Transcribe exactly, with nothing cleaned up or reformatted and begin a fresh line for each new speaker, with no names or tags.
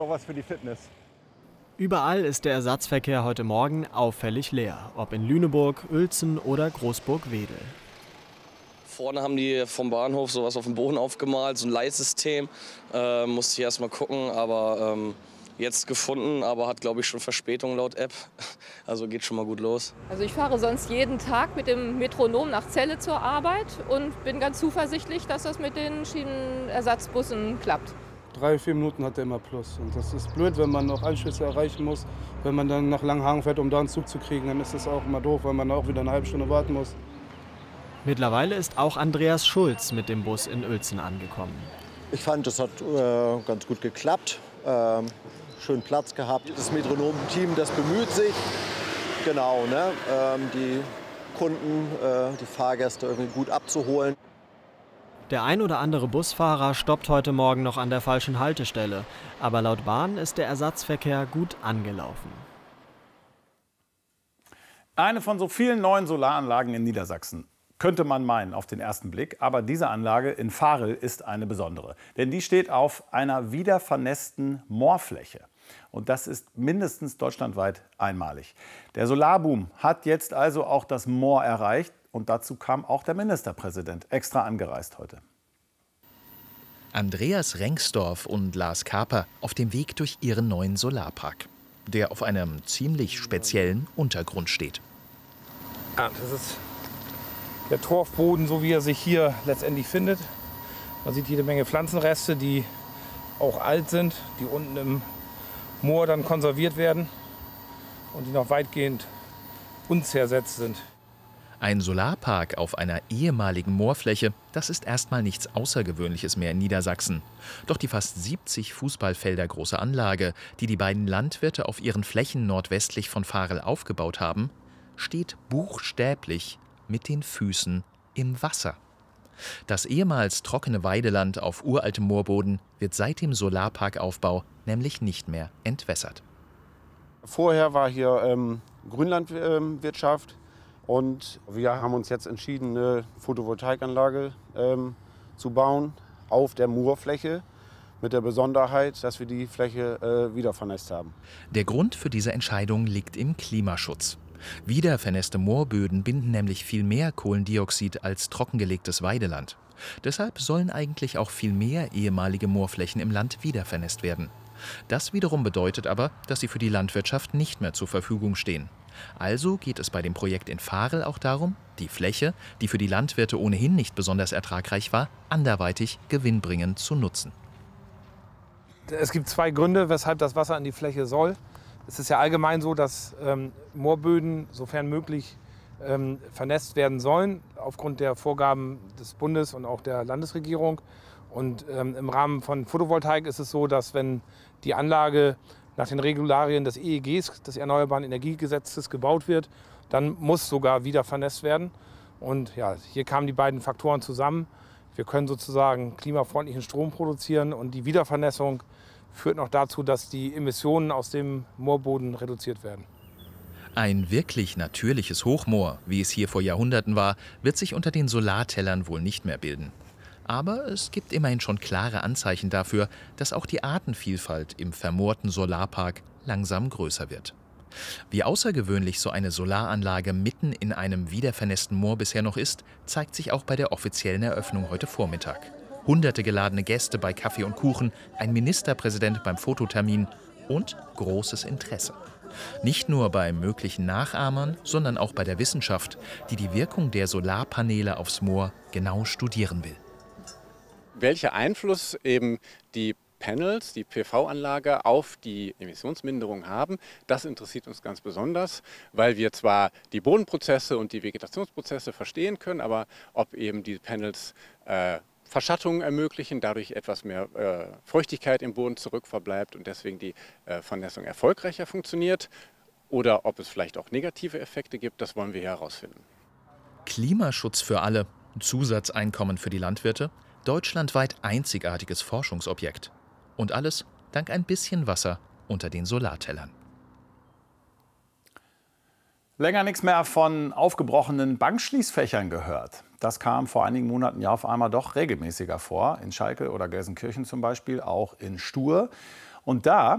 Auch was für die Fitness.
Überall ist der Ersatzverkehr heute Morgen auffällig leer, ob in Lüneburg, Uelzen oder Großburg-Wedel.
Vorne haben die vom Bahnhof sowas auf dem Boden aufgemalt, so ein Leitsystem. Äh, musste ich erst mal gucken, aber ähm, jetzt gefunden, aber hat, glaube ich, schon Verspätung laut App. Also geht schon mal gut los.
Also ich fahre sonst jeden Tag mit dem Metronom nach Celle zur Arbeit und bin ganz zuversichtlich, dass das mit den Schienenersatzbussen klappt.
Drei, vier Minuten hat er immer Plus. Und das ist blöd, wenn man noch Anschlüsse erreichen muss. Wenn man dann nach Langenhagen fährt, um da einen Zug zu kriegen, dann ist das auch immer doof, weil man auch wieder eine halbe Stunde warten muss.
Mittlerweile ist auch Andreas Schulz mit dem Bus in Uelzen angekommen.
Ich fand, das hat äh, ganz gut geklappt. Ähm, schön Platz gehabt. Das Metronom-Team, das bemüht sich, genau, ne, ähm, die Kunden, äh, die Fahrgäste irgendwie gut abzuholen.
Der ein oder andere Busfahrer stoppt heute Morgen noch an der falschen Haltestelle. Aber laut Bahn ist der Ersatzverkehr gut angelaufen.
Eine von so vielen neuen Solaranlagen in Niedersachsen. Könnte man meinen auf den ersten Blick. Aber diese Anlage in Varel ist eine besondere. Denn die steht auf einer wiedervernässten Moorfläche. Und das ist mindestens deutschlandweit einmalig. Der Solarboom hat jetzt also auch das Moor erreicht. Und dazu kam auch der Ministerpräsident extra angereist heute.
Andreas Rengsdorf und Lars Kaper auf dem Weg durch ihren neuen Solarpark, der auf einem ziemlich speziellen Untergrund steht.
Ja, das ist der Torfboden, so wie er sich hier letztendlich findet. Man sieht jede Menge Pflanzenreste, die auch alt sind, die unten im Moor dann konserviert werden und die noch weitgehend unzersetzt sind.
Ein Solarpark auf einer ehemaligen Moorfläche, das ist erstmal nichts Außergewöhnliches mehr in Niedersachsen. Doch die fast siebzig Fußballfelder große Anlage, die die beiden Landwirte auf ihren Flächen nordwestlich von Varel aufgebaut haben, steht buchstäblich mit den Füßen im Wasser. Das ehemals trockene Weideland auf uraltem Moorboden wird seit dem Solarparkaufbau nämlich nicht mehr entwässert.
Vorher war hier ähm, Grünlandwirtschaft. Und wir haben uns jetzt entschieden, eine Photovoltaikanlage ähm, zu bauen auf der Moorfläche mit der Besonderheit, dass wir die Fläche äh, wiedervernässt haben.
Der Grund für diese Entscheidung liegt im Klimaschutz. Wiedervernässte Moorböden binden nämlich viel mehr Kohlendioxid als trockengelegtes Weideland. Deshalb sollen eigentlich auch viel mehr ehemalige Moorflächen im Land wiedervernässt werden. Das wiederum bedeutet aber, dass sie für die Landwirtschaft nicht mehr zur Verfügung stehen. Also geht es bei dem Projekt in Varel auch darum, die Fläche, die für die Landwirte ohnehin nicht besonders ertragreich war, anderweitig gewinnbringend zu nutzen.
Es gibt zwei Gründe, weshalb das Wasser an die Fläche soll. Es ist ja allgemein so, dass ähm, Moorböden, sofern möglich, ähm, vernässt werden sollen, aufgrund der Vorgaben des Bundes und auch der Landesregierung. Und ähm, im Rahmen von Photovoltaik ist es so, dass wenn die Anlage nach den Regularien des E E Gs, des Erneuerbaren Energiegesetzes, gebaut wird, dann muss sogar wieder vernässt werden. Und ja, hier kamen die beiden Faktoren zusammen. Wir können sozusagen klimafreundlichen Strom produzieren und die Wiedervernässung führt noch dazu, dass die Emissionen aus dem Moorboden reduziert werden.
Ein wirklich natürliches Hochmoor, wie es hier vor Jahrhunderten war, wird sich unter den Solartellern wohl nicht mehr bilden. Aber es gibt immerhin schon klare Anzeichen dafür, dass auch die Artenvielfalt im vermoorten Solarpark langsam größer wird. Wie außergewöhnlich so eine Solaranlage mitten in einem wiedervernässten Moor bisher noch ist, zeigt sich auch bei der offiziellen Eröffnung heute Vormittag. Hunderte geladene Gäste bei Kaffee und Kuchen, ein Ministerpräsident beim Fototermin und großes Interesse. Nicht nur bei möglichen Nachahmern, sondern auch bei der Wissenschaft, die die Wirkung der Solarpaneele aufs Moor genau studieren will.
Welchen Einfluss eben die Panels, die P V-Anlage auf die Emissionsminderung haben, das interessiert uns ganz besonders, weil wir zwar die Bodenprozesse und die Vegetationsprozesse verstehen können, aber ob eben die Panels äh, Verschattungen ermöglichen, dadurch etwas mehr äh, Feuchtigkeit im Boden zurückverbleibt und deswegen die äh, Vernässung erfolgreicher funktioniert, oder ob es vielleicht auch negative Effekte gibt, das wollen wir herausfinden.
Klimaschutz für alle, Zusatzeinkommen für die Landwirte, deutschlandweit einzigartiges Forschungsobjekt. Und alles dank ein bisschen Wasser unter den Solartellern.
Länger nichts mehr von aufgebrochenen Bankschließfächern gehört. Das kam vor einigen Monaten ja auf einmal doch regelmäßiger vor. In Schalke oder Gelsenkirchen zum Beispiel, auch in Stur. Und da